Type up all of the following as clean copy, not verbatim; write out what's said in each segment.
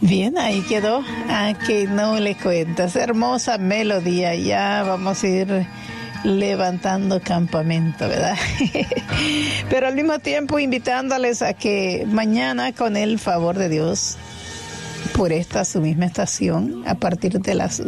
Bien, ahí quedó. A que no le cuentas. Hermosa melodía. Ya vamos a ir levantando campamento, ¿verdad? Pero al mismo tiempo invitándoles a que mañana, con el favor de Dios, por esta su misma estación, a partir de las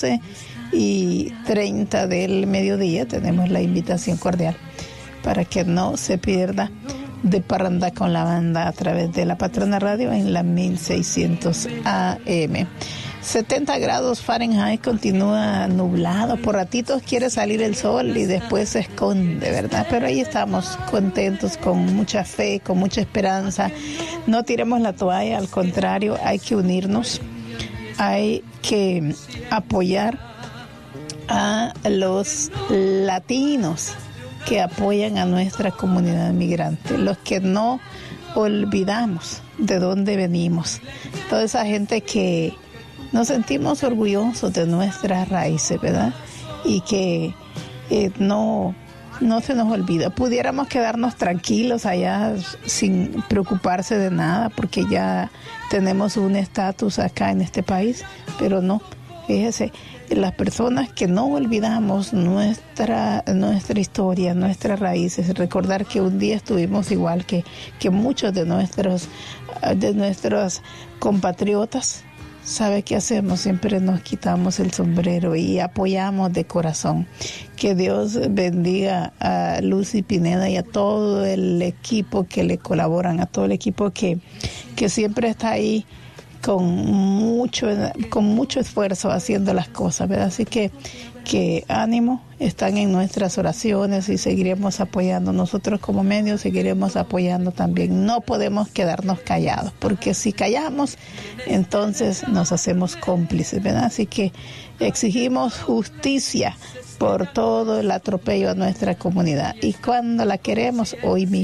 12:30 del mediodía, tenemos la invitación cordial para que no se pierda de Parranda con la Banda a través de la Patrona Radio en la 1600 AM. 70 grados Fahrenheit, continúa nublado, por ratitos quiere salir el sol y después se esconde, ¿verdad? Pero ahí estamos contentos, con mucha fe, con mucha esperanza. No tiremos la toalla, al contrario, hay que unirnos, hay que apoyar a los latinos que apoyan a nuestra comunidad migrante, los que no olvidamos de dónde venimos, toda esa gente que nos sentimos orgullosos de nuestras raíces, ¿verdad? Y que no se nos olvida. Pudiéramos quedarnos tranquilos allá sin preocuparse de nada, porque ya tenemos un estatus acá en este país, pero no. Fíjese, las personas que no olvidamos nuestra historia, nuestras raíces, recordar que un día estuvimos igual que muchos de nuestros compatriotas. ¿Sabe qué hacemos? Siempre nos quitamos el sombrero y apoyamos de corazón. Que Dios bendiga a Lucy Pineda y a todo el equipo que le colaboran, a todo el equipo que siempre está ahí con mucho esfuerzo haciendo las cosas, ¿verdad? Así que ánimo, están en nuestras oraciones y seguiremos apoyando. Nosotros como medios seguiremos apoyando también. No podemos quedarnos callados, porque si callamos, entonces nos hacemos cómplices, ¿verdad? Así que exigimos justicia por todo el atropello a nuestra comunidad. Y cuando la queremos, hoy mismo.